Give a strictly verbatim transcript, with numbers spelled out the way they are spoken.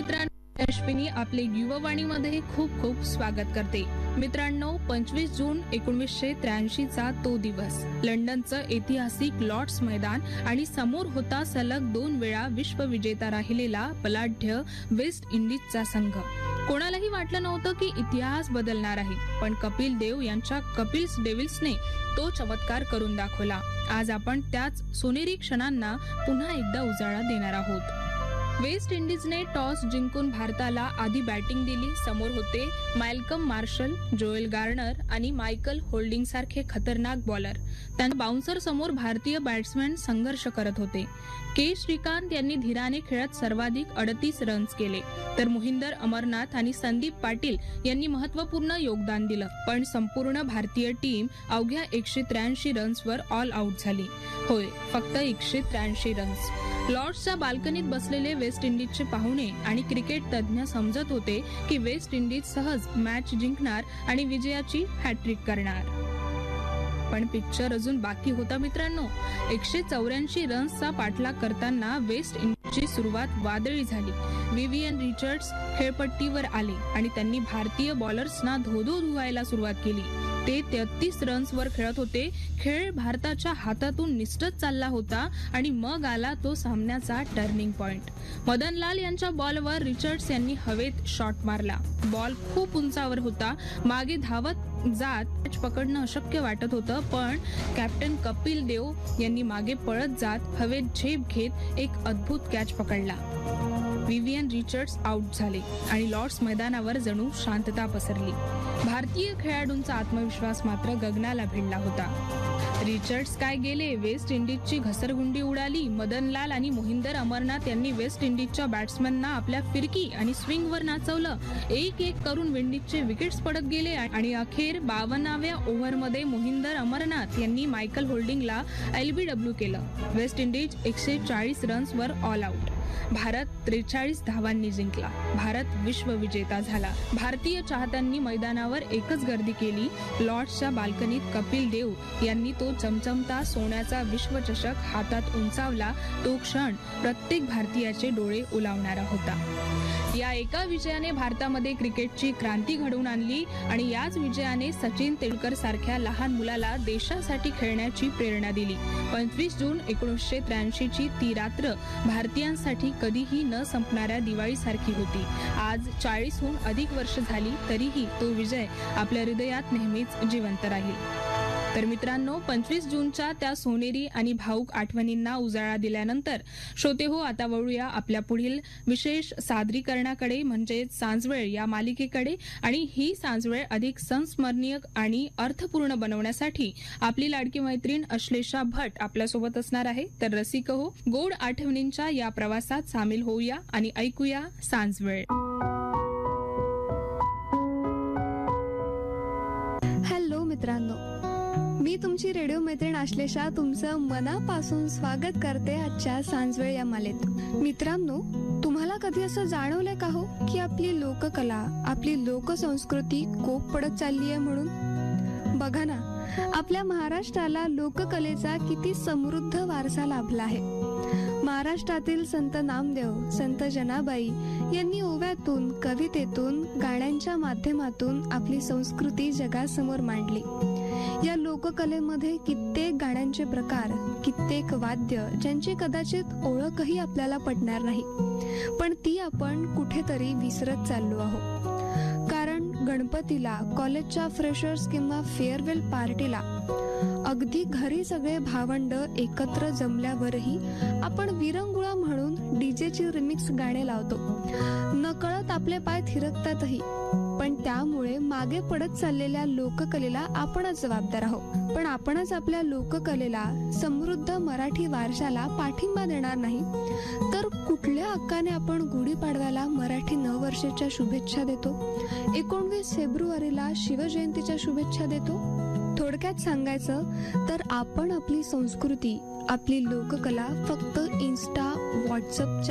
मित्रांनो, अश्विनी आपले युववाणीमध्ये खूप खूप स्वागत करते. मित्रांनो, पंचवीस जून एकोणीसशे त्र्याऐंशी चा तो दिवस. लंडनचं ऐतिहासिक लॉर्ड्स मैदान आणि समोर होता सलग दोन वेळा विश्वविजेता राहिलेला बलाढ्य वेस्ट इंडिजचा संघ. कोणालाही वाटलं नव्हतं की इतिहास बदलणार आहे, पण कपिल देव यांच्या कपिल्स डेव्हिल्सने तो चमत्कार करून दाखवला. आज आपण त्याच सोनेरी क्षणांना पुन्हा एकदा उजाळा देणार आहोत. वेस्ट इंडिजने टॉस जिंकून भारताला आधी बॅटिंग दिली. समोर होते मॅल्कम मार्शल, जोएल गार्नर आणि मायकल होल्डिंग सारखे खतरनाक बॉलर. त्यांच्या बाउन्सर समोर भारतीय बॅट्समॅन संघर्ष करत होते. के श्रीकांत यांनी धीराने खेळत सर्वाधिक अडतीस रन्स केले, तर मोहिंदर अमरनाथ आणि संदीप पाटील यांनी महत्वपूर्ण योगदान दिलं. पण संपूर्ण भारतीय टीम अवघ्या एकशे त्र्याऐंशी रन्सवर ऑल आउट झाली. होय, फक्त एकशे त्र्याऐंशी रन्स. लॉर्ड्सच्या बाल्कनीत बसलेले वेस्ट इंडिजचे पाहुणे आणि क्रिकेट तज्ञ समजत होते की वेस्ट इंडिज सहज मॅच जिंकणार आणि विजयाची हॅट्रिक करणार. पण पिक्चर अजून बाकी होता मित्रांनो. एकशे चौऱ्याऐंशी रन्सचा पाठलाग करताना वेस्ट इंडिजची सुरुवात वादळी झाली. विवियन रिचर्ड्स खेळपट्टीवर आले आणि त्यांनी भारतीय बॉलर्सना धोधो धुवायला सुरुवात केली. ते तेहतीस रन्सवर खेळत होते. खेळ भारताच्या हातातून निसटत चालला होता आणि मग आला तो सामन्याचा टर्निंग पॉइंट. मदनलाल यांच्या बॉलवर रिचर्ड्स यांनी हवेत शॉट मारला. बॉल खूप उंचावर होता. मागे धावत जात कॅच पकडणं अशक्य वाटत होतं, पण कॅप्टन कपिल देव यांनी मागे पळत जात हवेत झेप घेत एक अद्भुत कॅच पकडला. विवियन रिचर्ड्स आउट झाले आणि लॉर्ड्स मैदानावर जणू शांतता पसरली. भारतीय खेळाडूंचा आत्मविश्वास मात्र गगनाला भिडला होता. रिचर्ड्स काय गेले, वेस्ट इंडिजची घसरगुंडी उडाली. मदनलाल आणि मोहिंदर अमरनाथ यांनी वेस्ट इंडिजच्या बॅट्समॅनना आपल्या फिरकी आणि स्विंगवर नाचवलं. एक एक करून विंडीजचे विकेट्स पडत गेले आणि अखेर बावन्नाव्या ओव्हरमध्ये मोहिंदर अमरनाथ यांनी मायकल होल्डिंगला एलबीडब्ल्यू केलं. वेस्ट इंडिज एकशे चाळीस रन्सवर ऑल आउट. भारत त्रेचाळीस धावांनी जिंकला. भारत विश्वविजेता झाला. भारतीय चाहत्यांनी मैदानावर एकच गर्दी केली. लॉर्ड्सच्या बाल्कनीत कपिल देव यांनी तो चमचमता सोन्याचा विश्वचषक हातात उंचावला. तो क्षण प्रत्येक भारतीयाचे डोळे उलावणारा होता. या एका विजयाने भारतामध्ये क्रिकेटची क्रांती घडवून आणली आणि याच विजयाने सचिन तेंडुलकर सारख्या लहान मुलाला देशासाठी खेळण्याची प्रेरणा दिली. पंचवीस जून एकोणीसशे त्र्याऐंशी ची ती रात्र भारतीयांसाठी कधीही न संपणाऱ्या दिवाळीसारखी होती. आज चाळीसहून अधिक वर्ष झाली तरीही तो विजय आपल्या हृदयात नेहमीच जिवंत राहील. तर मित्रांनो, पंचवीस जूनच्या त्या सोनेरी आणि भाऊक आठवणींना उजाळा दिल्यानंतर श्रोते हो, आता वळूया आपल्या पुढील विशेष सादरीकरणाकडे, म्हणजे सांजवेळ या मालिकेकडे. आणि ही सांजवेळ अधिक संस्मरणीय आणि अर्थपूर्ण बनवण्यासाठी आपली लाडकी मैत्रीण अश्लेषा भट आपल्यासोबत असणार आहे. तर रसिक हो, गोड आठवणींच्या या प्रवासात सामील होऊया आणि ऐकूया सांजवेळ. हॅलो मित्रांनो, मी तुमची रेडिओ मैत्रीण आश्लेषा तुमचं मनापासून स्वागत करते आजच्या सांजवेळ या मालेत. मित्रांनो, तुम्हाला कधी असं जाणवलंय का हो की आपली लोककला, आपली लोकसंस्कृती कोप पडत चालली आहे म्हणून? बघा ना, आपल्या महाराष्ट्राला लोककलेचा किती समृद्ध वारसा लाभला आहे. महाराष्ट्रातील संत नामदेव, संत जनाबाई यांनी ओव्यातून, कवितेतून, गाण्यांच्या माध्यमातून आपली संस्कृती जगासमोर मांडली. या लोककलेमध्ये कित्येक गाण्यांचे प्रकार, कित्येक वाद्य ज्यांची कदाचित ओळखही आपल्याला पटणार नाही, पण ती आपण कुठेतरी विसरत चाललो आहोत. कारण गणपतीला, कॉलेजच्या फ्रेशर्स किंवा फेअरवेल पार्टीला, अगदी घरी सगळे भावंड एकत्र जमल्यावरही आपण विरंगुळा म्हणून डीजेची रिमिक्स गाणे लावतो. नकळत आपले पाय थिरकतातही, पण त्यामुळे मागे पडत चाललेल्या लोककलेला आपणच जबाबदार आहोत. पण आपणच आपल्या लोककलेला, समृद्ध मराठी वारशाला पाठिंबा देणार नाही तर कुठल्या हक्काने आपण गुढीपाडव्याला मराठी नववर्षाच्या शुभेच्छा देतो, एकोणवीस फेब्रुवारीला शिवजयंतीच्या शुभेच्छा देतो? थोडक्यात सांगायचं तर आपण आपली संस्कृती, आपली लोककला फक्त इन्स्टा, व्हॉट्सअपच्या